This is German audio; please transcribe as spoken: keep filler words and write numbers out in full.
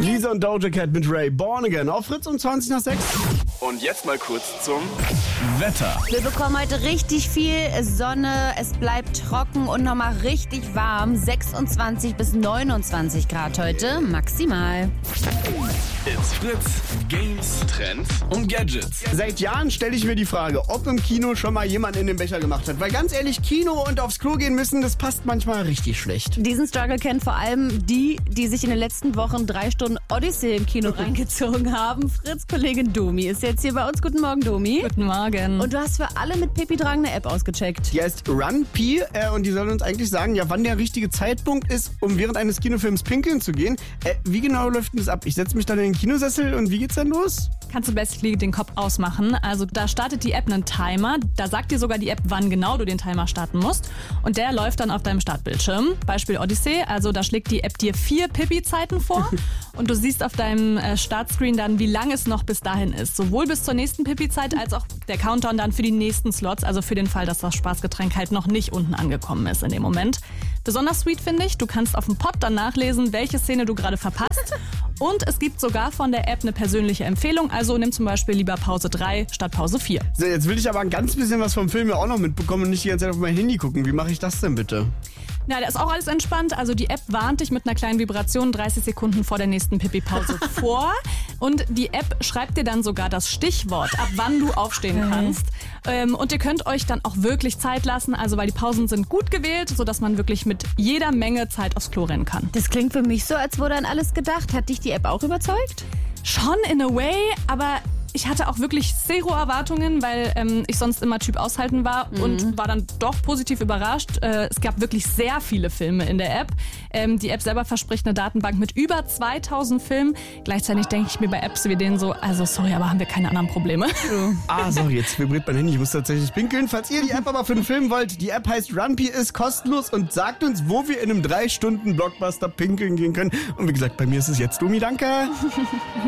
Lisa und Doja Cat mit Ray, Born Again auf Fritz um zwanzig nach sechs. Und jetzt mal kurz zum Wetter. Wir bekommen heute richtig viel Sonne, es bleibt trocken und nochmal richtig warm. sechsundzwanzig bis neunundzwanzig Grad heute maximal. It's Fritz, Games, Trends und Gadgets. Seit Jahren stelle ich mir die Frage, ob im Kino schon mal jemand in den Becher gemacht hat. Weil ganz ehrlich, Kino und aufs Klo gehen müssen, das passt manchmal richtig schlecht. Diesen Struggle kennen vor allem die, die sich in den letzten Wochen drei Stunden Odyssey im Kino reingezogen haben. Fritz-Kollegin Domi ist jetzt hier bei uns. Guten Morgen, Domi. Guten Morgen. Und du hast für alle mit Pippi Drang eine App ausgecheckt. Die heißt RunPee äh, und die soll uns eigentlich sagen, ja, wann der richtige Zeitpunkt ist, um während eines Kinofilms pinkeln zu gehen. Äh, wie genau läuft denn das ab? Ich setze mich dann in den Kinosessel und wie geht's dann los? Kannst du basically den Kopf ausmachen. Also da startet die App einen Timer. Da sagt dir sogar die App, wann genau du den Timer starten musst. Und der läuft dann auf deinem Startbildschirm. Beispiel Odyssey. Also da schlägt die App dir vier Pippi-Zeiten vor. Und du siehst auf deinem äh, Startscreen dann, wie lang es noch bis dahin ist. Sowohl bis zur nächsten Pippi-Zeit als auch der Countdown dann für die nächsten Slots. Also für den Fall, dass das Spaßgetränk halt noch nicht unten angekommen ist in dem Moment. Besonders sweet finde ich, du kannst auf dem Pod dann nachlesen, welche Szene du gerade verpasst. Und es gibt sogar von der App eine persönliche Empfehlung. Also nimm zum Beispiel lieber Pause drei statt Pause vier. So, jetzt will ich aber ein ganz bisschen was vom Film ja auch noch mitbekommen und nicht die ganze Zeit auf mein Handy gucken. Wie mache ich das denn bitte? Ja, da ist auch alles entspannt. Also die App warnt dich mit einer kleinen Vibration dreißig Sekunden vor der nächsten Pipi-Pause vor. Und die App schreibt dir dann sogar das Stichwort, ab wann du aufstehen kannst. Ähm, und ihr könnt euch dann auch wirklich Zeit lassen, also weil die Pausen sind gut gewählt, sodass man wirklich mit jeder Menge Zeit aufs Klo rennen kann. Das klingt für mich so, als wurde an alles gedacht. Hat dich die App auch überzeugt? Schon in a way, aber ich hatte auch wirklich zero Erwartungen, weil ähm, ich sonst immer Typ aushalten war mhm. und war dann doch positiv überrascht. Äh, es gab wirklich sehr viele Filme in der App. Ähm, die App selber verspricht eine Datenbank mit über zweitausend Filmen. Gleichzeitig denke ich mir bei Apps wie denen so, also sorry, aber haben wir keine anderen Probleme. Ah, sorry, jetzt vibriert mein Handy. Ich muss tatsächlich pinkeln. Falls ihr die App aber für den Film wollt, die App heißt RunPee, ist kostenlos und sagt uns, wo wir in einem drei Stunden Blockbuster pinkeln gehen können. Und wie gesagt, bei mir ist es jetzt Domi, danke.